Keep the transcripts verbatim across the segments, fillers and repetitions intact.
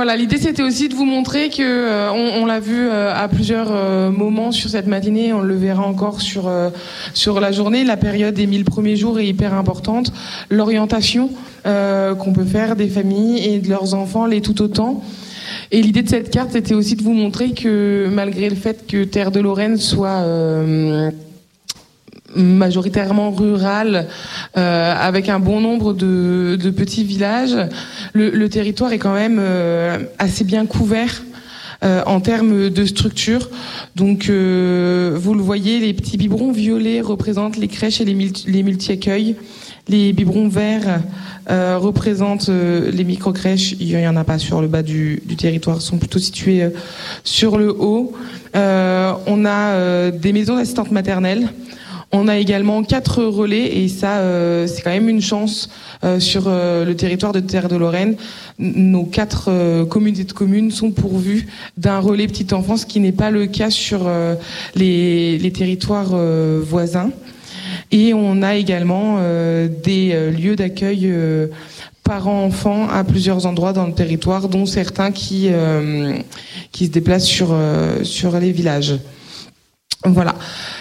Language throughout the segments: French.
Voilà, l'idée c'était aussi de vous montrer que euh, on, on l'a vu euh, à plusieurs euh, moments sur cette matinée, on le verra encore sur euh, sur la journée. La période des mille premiers jours est hyper importante. L'orientation euh, qu'on peut faire des familles et de leurs enfants l'est tout autant. Et l'idée de cette carte c'était aussi de vous montrer que malgré le fait que Terre de Lorraine soit euh, majoritairement rural, euh, avec un bon nombre de, de petits villages, le, le territoire est quand même euh, assez bien couvert euh, en termes de structure. Donc, euh, vous le voyez, les petits biberons violets représentent les crèches et les, multi, les multi-accueils. Les biberons verts euh, représentent euh, les micro-crèches. Il y en a pas sur le bas du, du territoire, sont plutôt situés euh, sur le haut. Euh, on a euh, des maisons d'assistantes maternelles. On a également quatre relais et ça, euh, c'est quand même une chance euh, sur euh, le territoire de Terre de Lorraine. Nos quatre euh, communautés de communes sont pourvues d'un relais petite enfance, ce qui n'est pas le cas sur euh, les, les territoires euh, voisins. Et on a également euh, des euh, lieux d'accueil euh, parents-enfants à plusieurs endroits dans le territoire, dont certains qui euh, qui se déplacent sur euh, sur les villages. Voilà.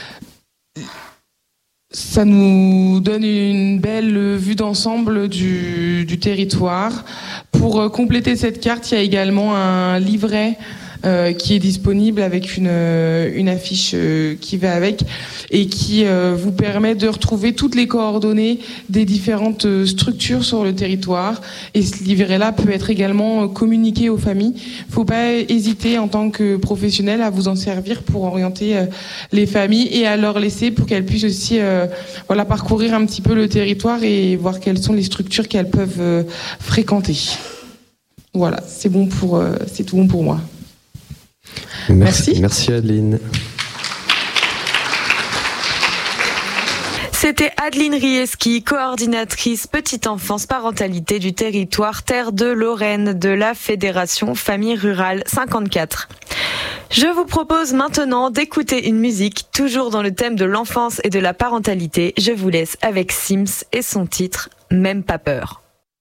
Ça nous donne une belle vue d'ensemble du, du territoire. Pour compléter cette carte, il y a également un livret euh, qui est disponible avec une, une affiche euh, qui va avec et qui euh, vous permet de retrouver toutes les coordonnées des différentes structures sur le territoire. Et ce livret-là peut être également communiqué aux familles. Il ne faut pas hésiter en tant que professionnel à vous en servir pour orienter euh, les familles et à leur laisser pour qu'elles puissent aussi euh, voilà, parcourir un petit peu le territoire et voir quelles sont les structures qu'elles peuvent euh, fréquenter. Voilà, c'est bon pour, euh, c'est tout bon pour moi. Merci. Merci Adeline. C'était Adeline Rieski, coordinatrice petite enfance parentalité du territoire Terre de Lorraine de la Fédération Famille Rurale cinquante-quatre. Je vous propose maintenant d'écouter une musique toujours dans le thème de l'enfance et de la parentalité. Je vous laisse avec Sims et son titre Même pas peur.